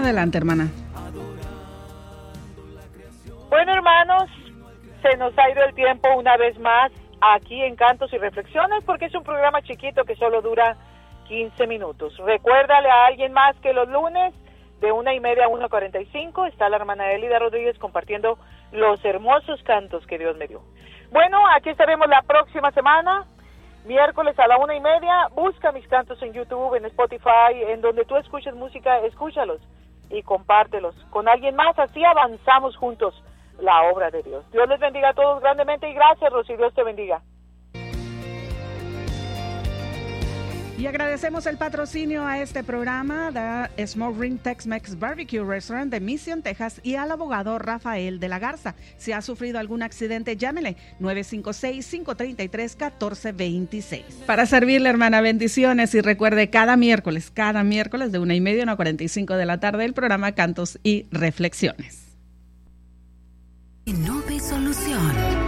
Adelante, hermana. Bueno, hermanos, se nos ha ido el tiempo una vez más aquí en Cantos y Reflexiones, porque es un programa chiquito que solo dura 15 minutos. Recuérdale a alguien más que los lunes de 1:30 a 1:45 está la hermana Elida Rodríguez compartiendo los hermosos cantos que Dios me dio. Bueno, aquí estaremos la próxima semana, miércoles a la 1:30. Busca mis cantos en YouTube, en Spotify, en donde tú escuches música, escúchalos y compártelos con alguien más. Así avanzamos juntos la obra de Dios. Dios les bendiga a todos grandemente y gracias, Rosy. Dios te bendiga. Y agradecemos el patrocinio a este programa de Smoke Ring Tex-Mex Barbecue Restaurant de Mission, Texas, y al abogado Rafael de la Garza. Si ha sufrido algún accidente, llámele 956-533-1426. Para servirle, hermana, bendiciones, y recuerde cada miércoles de 1:30 a 1:45 de la tarde, el programa Cantos y Reflexiones. No ve solución.